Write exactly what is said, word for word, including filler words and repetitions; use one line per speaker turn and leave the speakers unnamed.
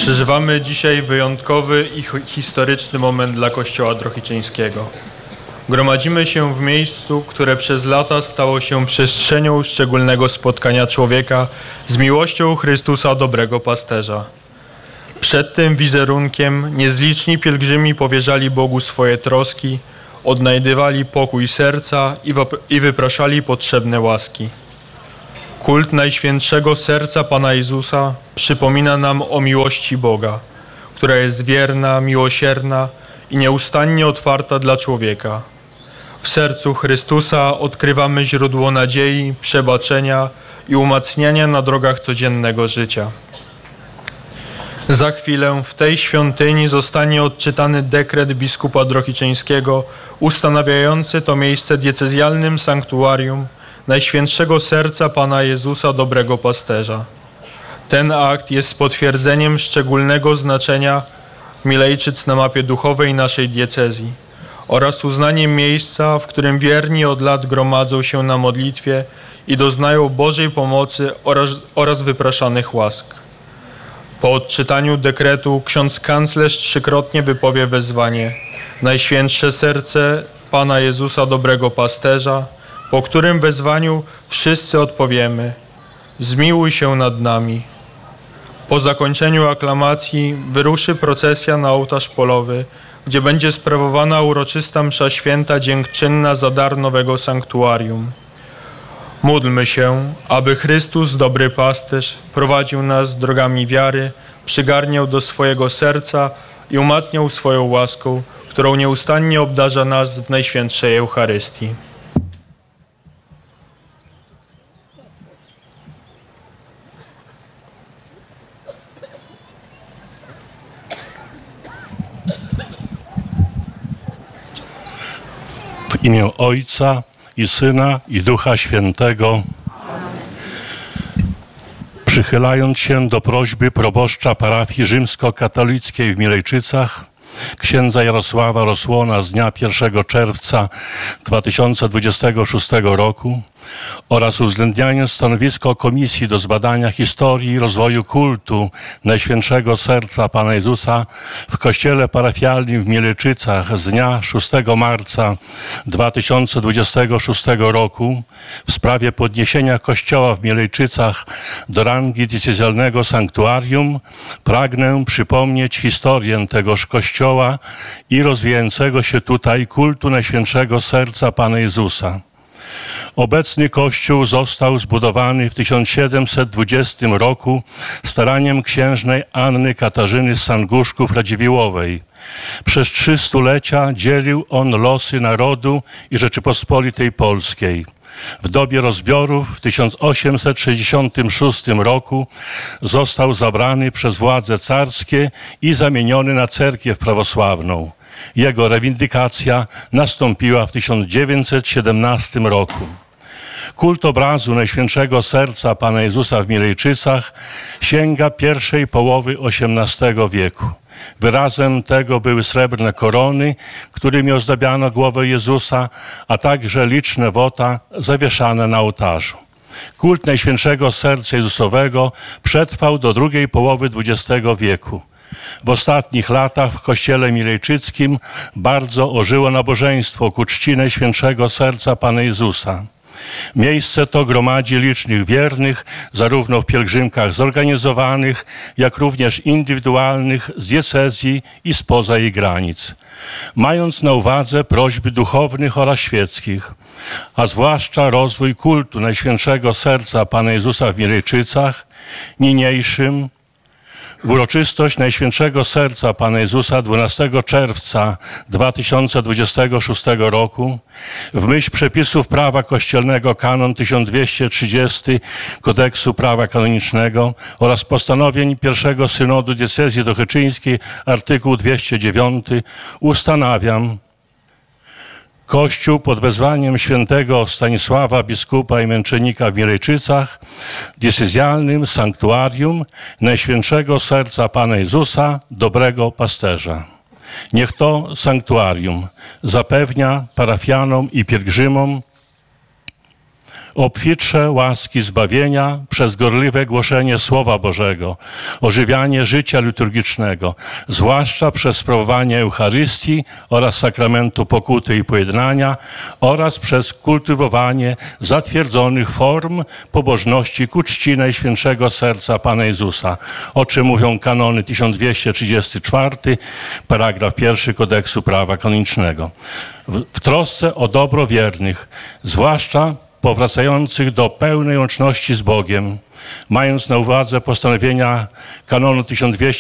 Przeżywamy dzisiaj wyjątkowy i historyczny moment dla Kościoła Drohiczyńskiego. Gromadzimy się w miejscu, które przez lata stało się przestrzenią szczególnego spotkania człowieka z miłością Chrystusa, dobrego pasterza. Przed tym wizerunkiem niezliczni pielgrzymi powierzali Bogu swoje troski, odnajdywali pokój serca i wypraszali potrzebne łaski. Kult Najświętszego Serca Pana Jezusa przypomina nam o miłości Boga, która jest wierna, miłosierna i nieustannie otwarta dla człowieka. W sercu Chrystusa odkrywamy źródło nadziei, przebaczenia i umacniania na drogach codziennego życia. Za chwilę w tej świątyni zostanie odczytany dekret biskupa Drohiczyńskiego ustanawiający to miejsce diecezjalnym sanktuarium Najświętszego Serca Pana Jezusa, dobrego pasterza. Ten akt jest potwierdzeniem szczególnego znaczenia Milejczyc na mapie duchowej naszej diecezji oraz uznaniem miejsca, w którym wierni od lat gromadzą się na modlitwie i doznają Bożej pomocy oraz, oraz wypraszanych łask. Po odczytaniu dekretu ksiądz kanclerz trzykrotnie wypowie wezwanie Najświętsze Serce Pana Jezusa, dobrego pasterza, po którym wezwaniu wszyscy odpowiemy: zmiłuj się nad nami. Po zakończeniu aklamacji wyruszy procesja na ołtarz polowy, gdzie będzie sprawowana uroczysta msza święta dziękczynna za dar nowego sanktuarium. Módlmy się, aby Chrystus, dobry pasterz, prowadził nas drogami wiary, przygarniał do swojego serca i umacniał swoją łaską, którą nieustannie obdarza nas w Najświętszej Eucharystii.
W imię Ojca i Syna i Ducha Świętego. Przychylając się do prośby proboszcza parafii rzymskokatolickiej w Milejczycach, księdza Jarosława Rosłona z dnia pierwszego czerwca dwa tysiące dwudziestego szóstego roku oraz uwzględniając stanowisko Komisji do zbadania historii i rozwoju kultu Najświętszego Serca Pana Jezusa w Kościele Parafialnym w Milejczycach z dnia szóstego marca dwa tysiące dwudziestego szóstego roku w sprawie podniesienia Kościoła w Milejczycach do rangi diecezjalnego sanktuarium, pragnę przypomnieć historię tegoż Kościoła i rozwijającego się tutaj kultu Najświętszego Serca Pana Jezusa. Obecny kościół został zbudowany w tysiąc siedemset dwudziestym roku staraniem księżnej Anny Katarzyny z Sanguszków Radziwiłłowej. Przez trzy stulecia dzielił on losy narodu i Rzeczypospolitej Polskiej. W dobie rozbiorów w tysiąc osiemset sześćdziesiątym szóstym roku został zabrany przez władze carskie i zamieniony na cerkiew prawosławną. Jego rewindykacja nastąpiła w tysiąc dziewięćset siedemnastym roku. Kult obrazu Najświętszego Serca Pana Jezusa w Milejczycach sięga pierwszej połowy osiemnastego wieku. Wyrazem tego były srebrne korony, którymi ozdabiano głowę Jezusa, a także liczne wota zawieszane na ołtarzu. Kult Najświętszego Serca Jezusowego przetrwał do drugiej połowy dwudziestego wieku. W ostatnich latach w Kościele Milejczyckim bardzo ożyło nabożeństwo ku czci Najświętszego Serca Pana Jezusa. Miejsce to gromadzi licznych wiernych, zarówno w pielgrzymkach zorganizowanych, jak również indywidualnych z diecezji i spoza jej granic. Mając na uwadze prośby duchownych oraz świeckich, a zwłaszcza rozwój kultu Najświętszego Serca Pana Jezusa w Milejczycach, niniejszym w uroczystość Najświętszego Serca Pana Jezusa dwunastego czerwca dwa tysiące dwudziestego szóstego roku w myśl przepisów prawa kościelnego kanon tysiąc dwieście trzydzieści Kodeksu Prawa Kanonicznego oraz postanowień pierwszego synodu diecezji drohiczyńskiej artykuł dwieście dziewięć ustanawiam Kościół pod wezwaniem świętego Stanisława, biskupa i męczennika w Milejczycach, diecezjalnym sanktuarium Najświętszego Serca Pana Jezusa, dobrego pasterza. Niech to sanktuarium zapewnia parafianom i pielgrzymom obfitsze łaski zbawienia przez gorliwe głoszenie Słowa Bożego, ożywianie życia liturgicznego, zwłaszcza przez sprawowanie Eucharystii oraz sakramentu pokuty i pojednania oraz przez kultywowanie zatwierdzonych form pobożności ku czci Najświętszego Serca Pana Jezusa, o czym mówią kanony tysiąc dwieście trzydziesty czwarty, paragraf pierwszy Kodeksu Prawa Kanonicznego. W, w trosce o dobro wiernych, zwłaszcza powracających do pełnej łączności z Bogiem, mając na uwadze postanowienia kanonu tysiąc dwieście